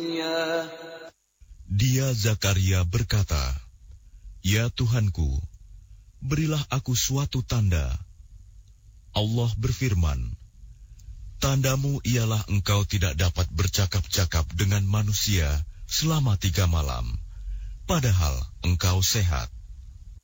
الدنيا. Dia Zakaria berkata, "Ya Tuhanku, berilah aku suatu tanda." Allah berfirman, "Tandamu ialah engkau tidak dapat bercakap-cakap dengan manusia selama 3 malam, padahal engkau sehat."